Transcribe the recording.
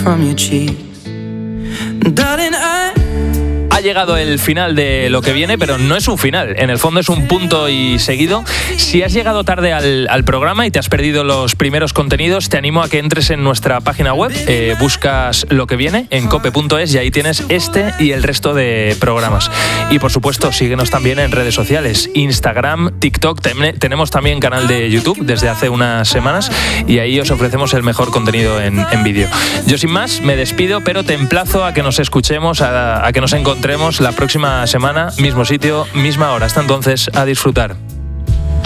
from your cheeks. Darling, Ha llegado el final de Lo que viene, pero no es un final. En el fondo es un punto y seguido. Si has llegado tarde al programa y te has perdido los primeros contenidos, te animo a que entres en nuestra página web, buscas Lo que viene en cope.es y ahí tienes este y el resto de programas. Y por supuesto, síguenos también en redes sociales, Instagram, TikTok. Tenemos también canal de YouTube desde hace unas semanas y ahí os ofrecemos el mejor contenido en vídeo. Yo sin más me despido, pero te emplazo a que nos escuchemos, a que nos encontremos la próxima semana, mismo sitio, misma hora. Hasta entonces, a disfrutar.